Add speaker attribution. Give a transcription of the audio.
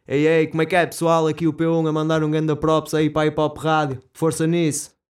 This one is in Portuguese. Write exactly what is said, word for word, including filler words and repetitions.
Speaker 1: Ei, ei, como é que é, pessoal? Aqui o P um a mandar um ganda props aí para a Hip Hop Rádio. Força nisso.